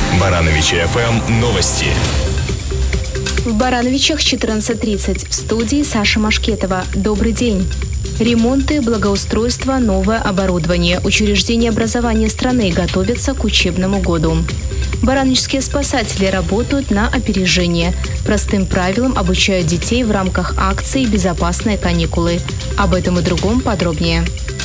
Барановичи ФМ новости. В Барановичах 14:30. В студии Саша Машкетова. Добрый день. Ремонты, благоустройство, новое оборудование. Учреждения образования страны готовятся к учебному году. Барановичские спасатели работают на опережение. Простым правилам обучают детей в рамках акции «Безопасные каникулы». Об этом и другом подробнее.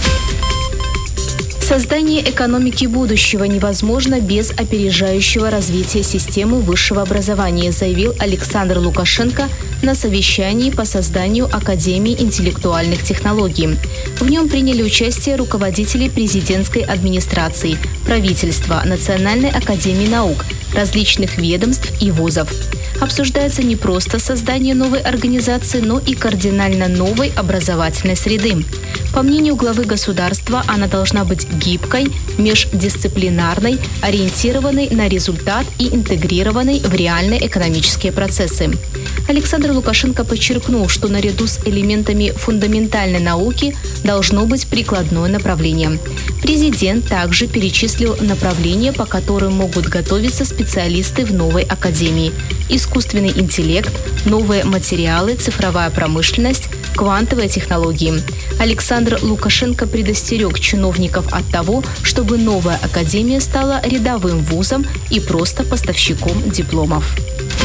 Создание экономики будущего невозможно без опережающего развития системы высшего образования, заявил Александр Лукашенко на совещании по созданию Академии интеллектуальных технологий. В нем приняли участие руководители президентской администрации, правительства, Национальной академии наук, различных ведомств и вузов. Обсуждается не просто создание новой организации, но и кардинально новой образовательной среды. По мнению главы государства, она должна быть гибкой, междисциплинарной, ориентированной на результат и интегрированной в реальные экономические процессы. Александр Лукашенко подчеркнул, что наряду с элементами фундаментальной науки должно быть прикладное направление. Президент также перечислил направления, по которым могут готовиться специалисты в новой академии: искусственный интеллект, новые материалы, цифровая промышленность, квантовые технологии. Александр Лукашенко предостерег чиновников от того, чтобы новая академия стала рядовым вузом и просто поставщиком дипломов.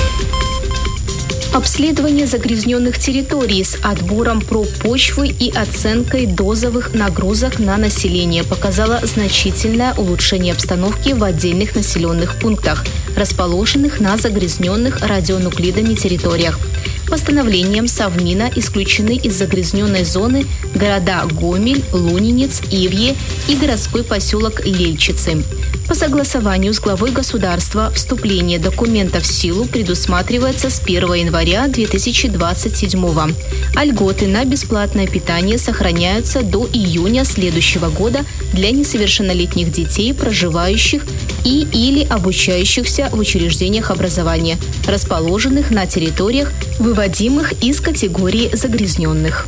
Обследование загрязненных территорий с отбором проб почвы и оценкой дозовых нагрузок на население показало значительное улучшение обстановки в отдельных населенных пунктах, расположенных на загрязненных радионуклидами территориях. Постановлением Совмина исключены из загрязненной зоны города Гомель, Лунинец, Ивье и городской поселок Лельчицы. По согласованию с главой государства вступление документа в силу предусматривается с 1 января 2027 а льготы на бесплатное питание сохраняются до июня следующего года для несовершеннолетних детей, проживающих или обучающихся в учреждениях образования, расположенных на территориях, выводимых из категории загрязненных.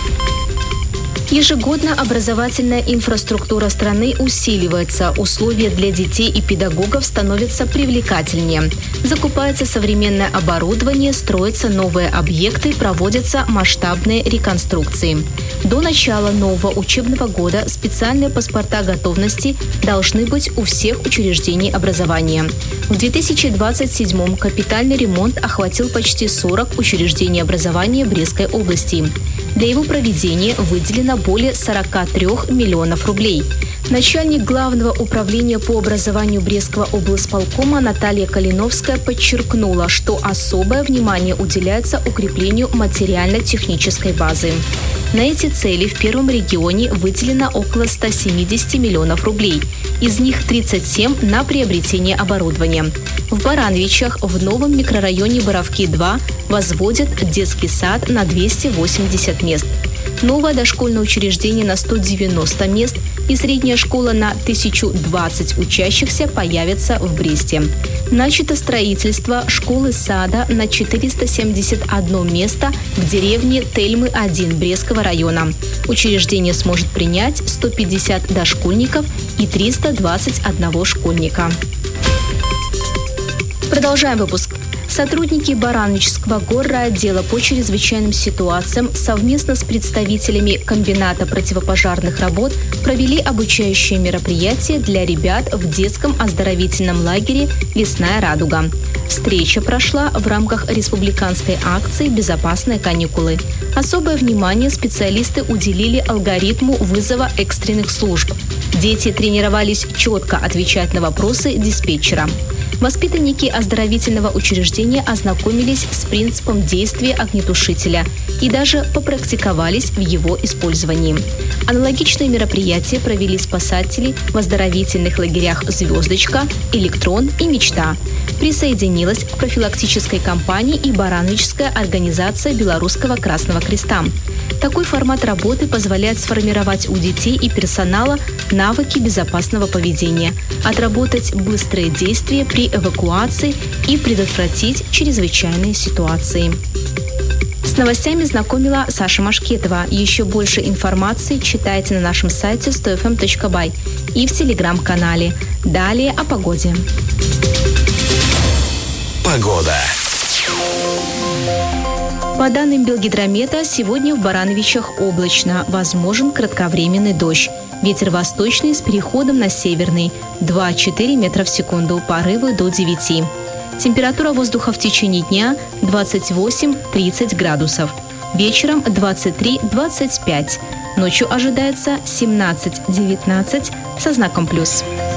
Ежегодно образовательная инфраструктура страны усиливается, условия для детей и педагогов становятся привлекательнее. Закупается современное оборудование, строятся новые объекты, проводятся масштабные реконструкции. До начала нового учебного года специальные паспорта готовности должны быть у всех учреждений образования. В 2027-м капитальный ремонт охватил почти 40 учреждений образования Брестской области. Для его проведения выделено более 43 миллионов рублей. Начальник Главного управления по образованию Брестского облсполкома Наталья Калиновская подчеркнула, что особое внимание уделяется укреплению материально-технической базы. На эти цели в первом регионе выделено около 170 миллионов рублей. Из них 37 на приобретение оборудования. В Барановичах в новом микрорайоне Боровки-2 возводят детский сад на 280 мест. Новое дошкольное учреждение на 190 мест и средняя школа на 1020 учащихся появятся в Бресте. Начато строительство школы-сада на 471 место в деревне Тельмы-1 Брестского района. Учреждение сможет принять 150 дошкольников и 321 школьника. Продолжаем выпуск. Сотрудники Барановичского горрайотдела по чрезвычайным ситуациям совместно с представителями комбината противопожарных работ провели обучающее мероприятие для ребят в детском оздоровительном лагере «Лесная радуга». Встреча прошла в рамках республиканской акции «Безопасные каникулы». Особое внимание специалисты уделили алгоритму вызова экстренных служб. Дети тренировались четко отвечать на вопросы диспетчера. Воспитанники оздоровительного учреждения ознакомились с принципом действия огнетушителя и даже попрактиковались в его использовании. Аналогичные мероприятия провели спасатели в оздоровительных лагерях «Звездочка», «Электрон» и «Мечта». Присоединилась к профилактической кампании и Барановичская организация Белорусского Красного Креста. Такой формат работы позволяет сформировать у детей и персонала навыки безопасного поведения, отработать быстрые действия при эвакуации и предотвратить чрезвычайные ситуации. С новостями знакомила Саша Машкетова. Еще больше информации читайте на нашем сайте 100fm.by и в телеграм-канале. Далее о погоде. Погода. По данным Белгидромета, сегодня в Барановичах облачно, возможен кратковременный дождь. Ветер восточный с переходом на северный, 2-4 метра в секунду, порывы до 9. Температура воздуха в течение дня 28-30 градусов. Вечером 23-25. Ночью ожидается 17-19 со знаком плюс.